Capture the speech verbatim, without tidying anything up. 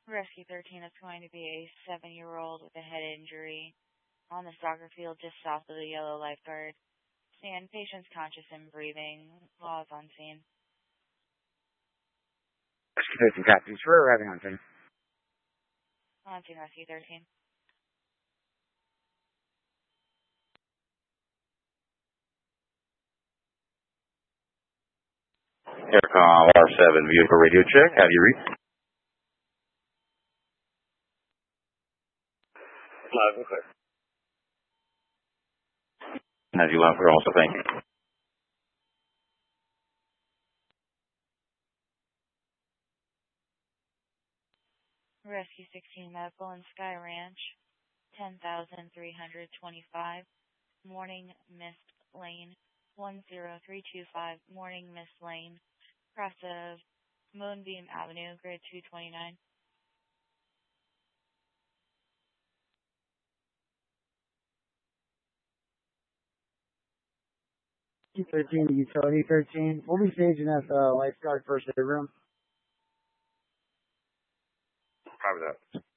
Rescue thirteen, it's going to be a seven-year-old with a head injury on the soccer field just south of the yellow lifeguard stand. Patient's conscious and breathing. Laws on scene. Rescue thirteen, copy. We're arriving on scene. On scene, Rescue thirteen. Aircom R seven, vehicle radio check. Have you reached? Loud and clear. Have you loud and clear also, thank you. Rescue sixteen, medical and Sky Ranch, ten thousand three hundred twenty-five, Morning Mist Lane, one zero three two five, Morning Mist Lane, cross of Moonbeam Avenue, grade two twenty-nine. thirteen to utility thirteen. We'll be staging at the lifeguard first aid room. Probably that.